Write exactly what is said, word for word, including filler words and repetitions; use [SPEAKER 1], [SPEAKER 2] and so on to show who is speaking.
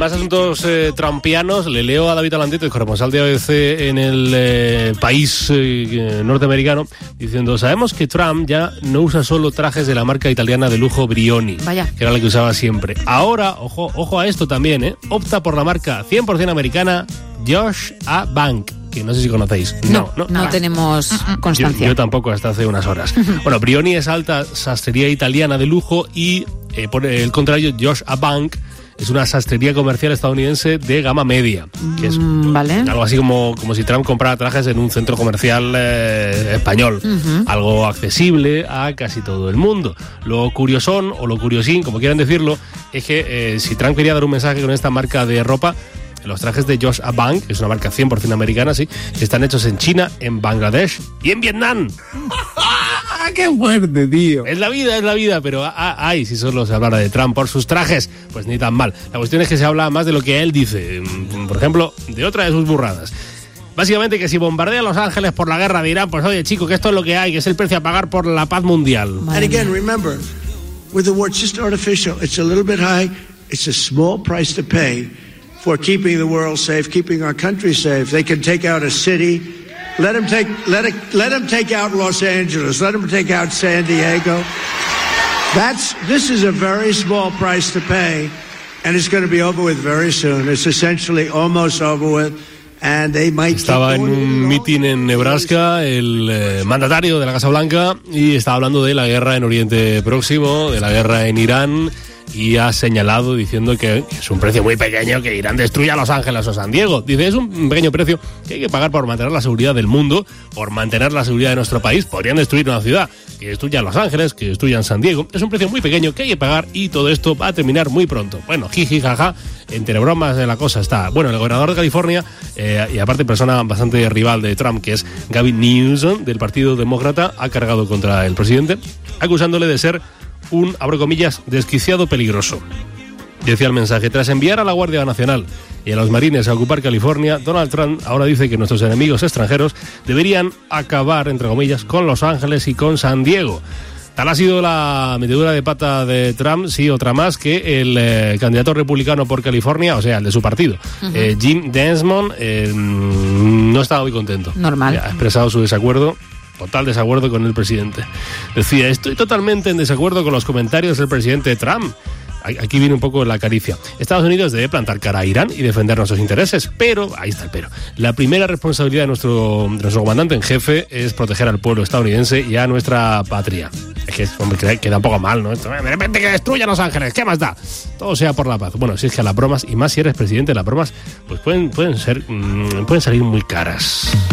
[SPEAKER 1] más asuntos eh, trumpianos, le leo a David Alandito, el corresponsal de A B C en el eh, país eh, norteamericano, diciendo: sabemos que Trump ya no usa solo trajes de la marca italiana de lujo Brioni,
[SPEAKER 2] Vaya.
[SPEAKER 1] que era la que usaba siempre. Ahora, ojo, ojo a esto también, ¿eh? Opta por la marca cien por ciento americana Josh A. Bank, que no sé si conocéis.
[SPEAKER 2] No,
[SPEAKER 1] No,
[SPEAKER 2] no, no tenemos constancia.
[SPEAKER 1] Yo, yo tampoco, hasta hace unas horas. Bueno, Brioni es alta sastrería italiana de lujo y, eh, por el contrario, Josh A. Bank es una sastrería comercial estadounidense de gama media, que es
[SPEAKER 2] Mm, vale.
[SPEAKER 1] algo así como, como si Trump comprara trajes en un centro comercial eh, español.
[SPEAKER 2] Ujú.
[SPEAKER 1] Algo accesible a casi todo el mundo. Lo curiosón, o lo curiosín, como quieran decirlo, es que eh, si Trump quería dar un mensaje con esta marca de ropa, los trajes de Josh A. Bank, que es una marca cien por ciento americana, sí, están hechos en China, en Bangladesh y en Vietnam.
[SPEAKER 3] ¡Qué fuerte, tío!
[SPEAKER 1] Es la vida, es la vida, pero ah, ay, si solo se hablara de Trump por sus trajes, pues ni tan mal. La cuestión es que se habla más de lo que él dice, por ejemplo, de otra de sus burradas. Básicamente que si bombardea Los Ángeles por la guerra de Irán, pues oye, chico, que esto es lo que hay, que es el precio a pagar por la paz mundial.
[SPEAKER 2] Madre
[SPEAKER 4] And again,
[SPEAKER 2] mía.
[SPEAKER 4] remember, with the war, it's just artificial. It's a little bit high. It's a small price to pay for keeping the world safe, keeping our country safe. They can take out a city. Let them take, let it, let them take out Los Angeles. Let them take out San Diego. That's, this is a very small price to pay, and it's going to be over with very soon. It's essentially almost over with. And they might
[SPEAKER 1] Estaba en un mitin en Nebraska el eh, mandatario de la Casa Blanca y estaba hablando de la guerra en Oriente Próximo, de la guerra en Irán, y ha señalado diciendo que es un precio muy pequeño que Irán destruya Los Ángeles o San Diego. Dice, es un pequeño precio que hay que pagar por mantener la seguridad del mundo, por mantener la seguridad de nuestro país. Podrían destruir una ciudad, que destruyan Los Ángeles, que destruyan San Diego. Es un precio muy pequeño que hay que pagar y todo esto va a terminar muy pronto. Bueno, jiji, jaja, entre bromas de la cosa está. Bueno, el gobernador de California, eh, y aparte persona bastante rival de Trump, que es Gavin Newsom, del Partido Demócrata, ha cargado contra el presidente, acusándole de ser un, abro comillas, desquiciado peligroso. Decía el mensaje: tras enviar a la Guardia Nacional y a los marines a ocupar California, Donald Trump ahora dice que nuestros enemigos extranjeros deberían acabar, entre comillas, con Los Ángeles y con San Diego. Tal ha sido la metedura de pata de Trump, sí, otra más, que el eh, candidato republicano por California, o sea, el de su partido, uh-huh. eh, Jim Densmond, eh, no estaba muy contento.
[SPEAKER 2] Normal.
[SPEAKER 1] Ha expresado su desacuerdo, total desacuerdo con el presidente. Decía, estoy totalmente en desacuerdo con los comentarios del presidente Trump. Aquí viene un poco la caricia. Estados Unidos debe plantar cara a Irán y defender nuestros intereses, pero, ahí está el pero, la primera responsabilidad de nuestro, de nuestro comandante en jefe es proteger al pueblo estadounidense y a nuestra patria. Es que, hombre, queda un poco mal, ¿no? De repente que destruya Los Ángeles, ¿qué más da? Todo sea por la paz. Bueno, si es que las bromas, y más si eres presidente, las bromas, pues pueden, pueden ser, mmm, pueden salir muy caras.